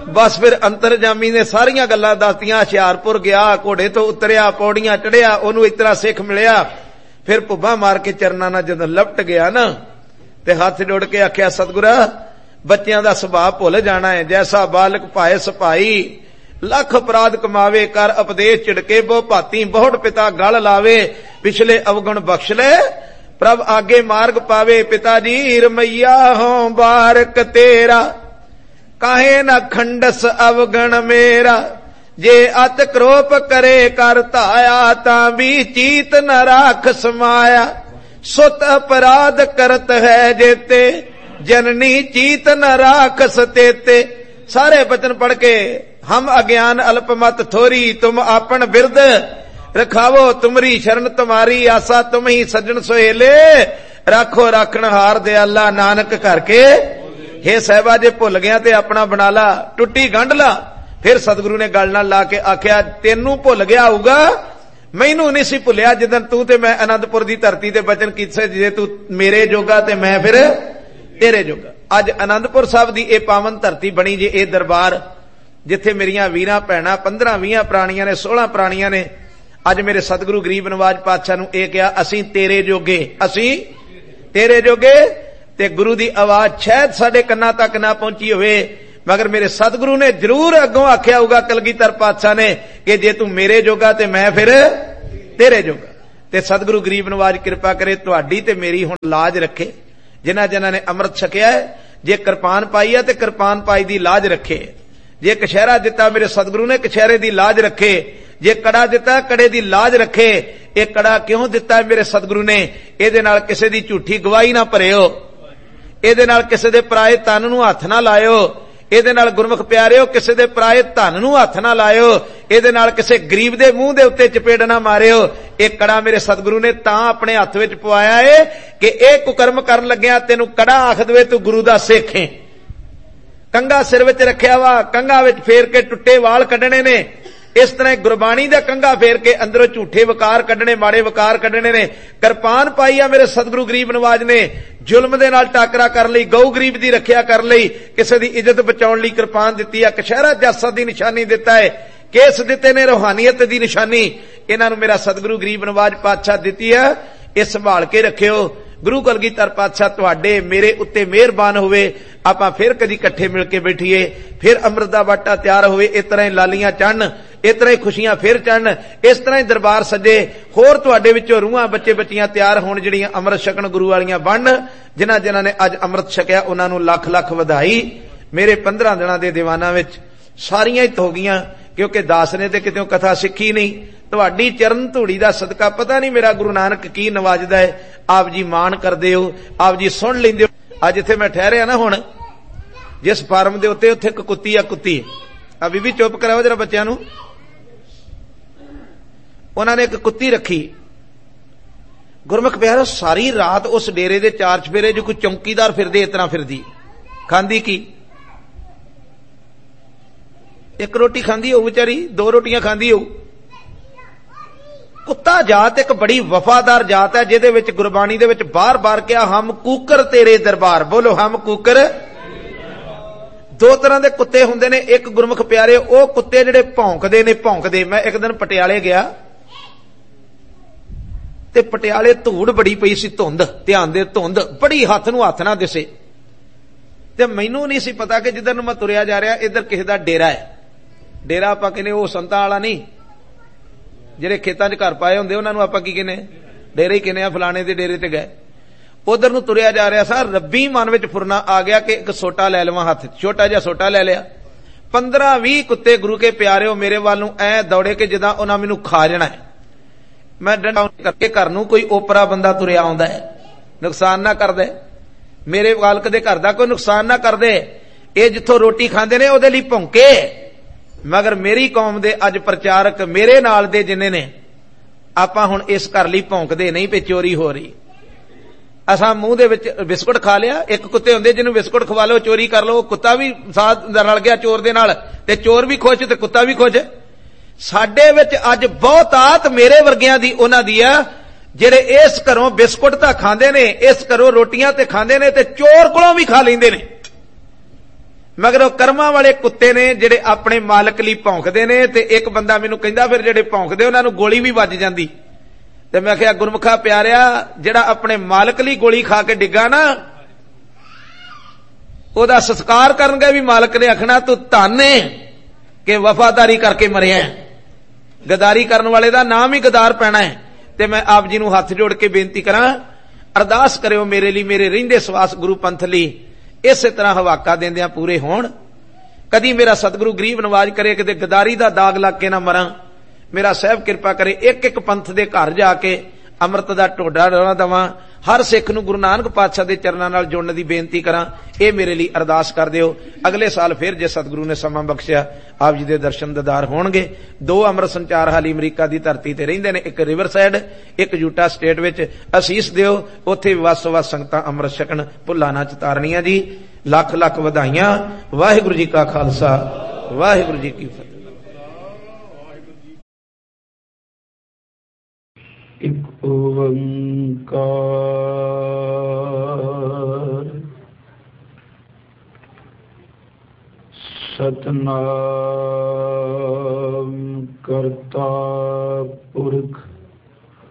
बस फिर अंतरजामी ने सारियां गल्लां दसतियां। हुशियारपुर गया, घोड़े तो उतरिया, पौड़ियां चढ़िया, ओनू इस तरह सिख मिलिया। फिर भुब्बा मार के चरना नाल जदों लपट गया ना ते हाथ जोड़ के आख्या, सतगुरा बच्चियां दा सुभाव भुल जाना है। जैसा बालक पाए सपाई, लख अपराध कमावे, कर उपदेश छिड़के बो भाती, बहुड़ पिता गल लावे, पिछले अवगुण बख्श ले, प्रभ आगे मार्ग पावे। पिता जी रमैया हो बारक तेरा, काहे न खंडस अवगण मेरा, जे अत क्रोप करे कर ताया, तां चीत न राख समाया, सुत अपराध करत है जेते, जननी चीत न राख सतेते। सारे वचन पढ़ के, हम अज्ञान अल्पमत थोरी, तुम आपन बिरद रखावो, तुमरी शरण तुम्हारी, आसा तुम ही सज्जन सोहेले, राखो राखण हार दयाला, नानक करके। हे साहिबा जे भुल गया ते अपना बना ला, टुट्टी गंढ ला। फिर सतगुरु ने गल नाल ला के आख्या, तेनू भुल गया होगा, मैनू नहीं सी भुलिया जिदन तू ते मैं आनंदपुर दी धरती ते वचन कीते, जे तू मेरे जोगा ते मैं फिर तेरे जोगा। अज आनंदपुर साहब दी ए पावन धरती बनी जे ए दरबार, जिथे मेरियां वीरां भैणां 15-20 प्राणियां ने, 16 प्राणियां ने। अज मेरे सतगुरु गरीब नवाज पातशाह नू ए कहा, असीं तेरे जोगे, असीं तेरे जोगे। ते गुरु दी आवाज शायद साडे कन्नां तक ना पहुंची होवे, मगर मेरे सतगुरु ने जरूर अगों आख्या होगा कलगीधर पातशाह ने कि जे तू मेरे जोगा ते मैं फिर तेरे जोगा। ते सतगुरु गरीब नवाज कृपा करे तुहाडी ते मेरी हुण लाज रखे। जिन्हां जिन्हां ने अमृत छकिया है, जे किरपान पाई है ते किरपान पाई दी लाज रखे, जे कछहरा दिता मेरे सतगुरु ने कछहरे दी लाज रखे, जे कड़ा दिता कड़े दी लाज रखे। ये कड़ा क्यों दिता है मेरे सतगुरु ने? इहदे नाल किसे दी झूठी गवाही ना भरियो, इहदे नाल किसे दे पराए तन नूं हथ ना लायो, इहदे नाल गुरमुख प्यारिओ किसे दे पराए धन नूं हथ ना लायो, इहदे नाल किसे गरीब दे मूंह दे उत्ते चपेड़ ना मारिओ। ये कड़ा मेरे सतगुरु ने तां अपने हथ विच पवाया है कि इह कुकर्म करन लग्या तैनूं कड़ा आख दवे तू गुरु दा सिख है। कंघा सिर विच रखिया वा, कंघा विच फेर के टुੱਟੇ वाल कढणे ने। इस तरह गुरबाणी दा कंघा फेर के अंदरों झूठे वकार कढणे, माड़े वकार कढणे ने। किरपान पाई आ मेरे सतगुरु गरीब नवाज ने, जुल्म दे नाल टाकरा कर लई, गऊ गरीब दी रखिया कर लई, किसे दी इज्जत बचाउण लई किरपान दित्ती है, कछहरा जासा दी निशानी दिता है, केस दिते ने रूहानियत दी निशानी। इन्हां नूं मेरा सतगुरु गरीब नवाज पातशाह दित्ती है, इह संभाल के रखियो। गुरु कलगीधर पातशाह तुहाडे मेरे उत्ते मेहरबान होवे, आपां फिर कदी इकट्ठे मिल के बैठीए, फिर अमृत दा वाटा तैयार होवे, इस तरह लालियां चढ़न, इस तरह खुशियां फिर चढ़न, इस तरह दरबार सजे, होर तुहाडे विचों रूहां बच्चे बच्चियां तैयार होण जिहड़ियां अमृत छकण गुरु वालियां बनन। जिन्हां जिन्हां ने अज अमृत छकिया उन्हां नूं लख लख वधाई। मेरे 15 दिनां दे दीवानां विच सारियां ही हो गईयां, क्योंकि दास ने ते कितों कथा सिੱਖੀ नहीं। तुहाडी चरण धूड़ी दा सदका पता नहीं मेरा गुरु नानक की नवाजदा है। आप जी मान करदे हो, आप जी सुन लैंदे हो। अज इत्थे मैं ठहरिया ना, हुण जिस फार्म दे उत्ते उत्थे कुत्ती आ, कुत्ती आ बीबी चुप कराओ जरा बच्चों नूं। उन्हां ने एक कुत्ती रखी। गुरमुख प्यारो सारी रात उस डेरे दे चार चफेरे जो कोई चौकीदार फिरदे इतना फिरदी, खांदी की? एक रोटी खांदी हो बेचारी, 2 रोटियां खांदी हो। कुत्ता जात एक बड़ी वफादार जात है, जिहदे विच गुरबाणी दे विच बार बार कहा, हम कूकर तेरे दरबार। बोलो हम कूकर। 2 तरह के कुत्ते हुंदे ने। एक गुरमुख प्यारे ओ कुत्ते जिहड़े भौंकदे ने, भौंकदे। मैं एक दिन पटियाले गया ते पटियाले धूड़ बड़ी पई सी, धुंध, ध्यान दे धुंध बड़ी, हथ नूं हथ ना दिसे। ते मैनूं नहीं सी पता कि जिधर नूं मैं तुरिया जा रहा इधर किसी दा डेरा है। डेरा आपां कहने ओ संतां वाला नहीं, जिहड़े खेतां 'च घर पाए हुंदे उन्हां नूं आपां की कहने, डेरे ही कहने आ, फलाणे दे डेरे ते गए। उधर नूं तुरिया जा रहा सा, रब्बी मन विच फुरना आ गया कि एक सोटा लै लवां हथ, छोटा जिहा सोटा लै लिया। 15-20 कुत्ते गुरु के प्यारे हो मेरे वाल नूं ऐ दौड़े कि जिद्दां उन्हां मैनूं खा जाना है। मैं डंडा करके घर नूं कोई ओपरा बंदा तुरिया आउंदा है, नुकसान ना कर दे, मेरे मालक दे घर दा कोई नुकसान ना कर दे। ये जिथों रोटी खांदे ने उहदे लई भौंके, मगर मेरी कौम दे अज प्रचारक मेरे नाल दे जिन्ने ने, आपां हुण इस घर लई भौंकदे नहीं पे चोरी हो रही। असां मूंह दे विच बिस्कुट खा लिया। एक कुत्ते हुंदे जिन्नूं बिस्कुट खवा लो, चोरी कर लो, कुत्ता भी साथ रल गया चोर दे नाल, ते चोर भी खुश ते कुत्ता भी खुश। साडे विच अज बहुत आत मेरे वर्गियां दी उन्हां दी आ, जिहड़े इस घरों बिस्कुट तां खांदे ने, इस घरों रोटियां ते खांदे ने, ते चोर कोलों भी खा लैंदे ने। मगर कर्मां वाले कुत्ते ने जिहड़े अपने मालक लई भौंकदे ने। ते एक बंदा मैनूं कहिंदा फिर जिहड़े भौंकदे उन्हां नूं गोली भी वज जांदी। ते मैं आखिया गुरमुखा प्यारिया, जिहड़ा अपने मालक लई गोली खा के डिग्गा ना, ओहदा संस्कार करनगे भी मालक ने आखना तू धन है कि वफादारी करके मरिया। गदारी करने वाले दा नाम ही गदार पैना है। ते मैं आप जी नूं हथ जोड़ के बेनती करां, अरदास करियो मेरे लिए, मेरे रहिंदे सवास गुरु पंथ लई इस तरह हवाका देंदियां पूरे होण। कदी मेरा सतगुरु गरीब नवाज करे कि गदारी दा दाग लग के ना मरां। मेरा साहब कृपा करे एक एक पंथ दे घर जाके अमृत दा ढोडा रवा दवां। हर सिख नूं गुरु नानक पातशाह दे चरनां नाल जुड़न दी बेनती करां। ये मेरे लिए अरदास कर दिओ। अगले साल फिर जे सतगुरु ने समा बख्शिया आप जी दे दर्शन दीदार होणगे। 2 अमृत संचार हाली अमरीका दी धरती ते रहिंदे ने, एक रिवर साइड, एक यूटा स्टेट विच। असीस दिओ, उत्थे वस वस संगतां अमृत छकण, भुल्लां ना चतारनियां जी। लख लख वधाइयां। वाहिगुरू जी का खालसा, वाहिगुरू जी की फतेह। एक ओंकार सतनाम करता पुरख